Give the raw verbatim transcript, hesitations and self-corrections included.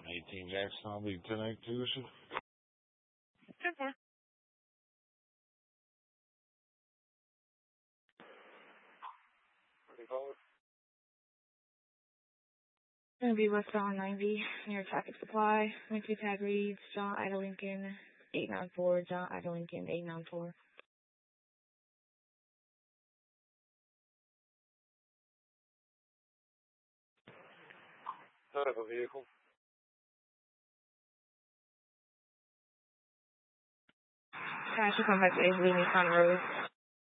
eighteen Jackson, I'll be ten eight tuition. ten four. Gonna be westbound ninety near Traffic Supply. Entry tag reads John Ida Lincoln eight nine four. John Ida Lincoln eight nine four. Type of vehicle? Cash is on my face, leaving on the road.